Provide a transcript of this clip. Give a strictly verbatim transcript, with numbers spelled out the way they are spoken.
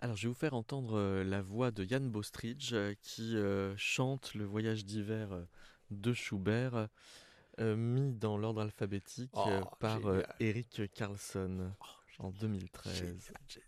Alors, je vais vous faire entendre euh, la voix de Jan Bostridge euh, qui euh, chante le voyage d'hiver euh, de Schubert, euh, mis dans l'ordre alphabétique euh, Oh, par euh, génial. Eric Carlson Oh, en génial. deux mille treize. Génial,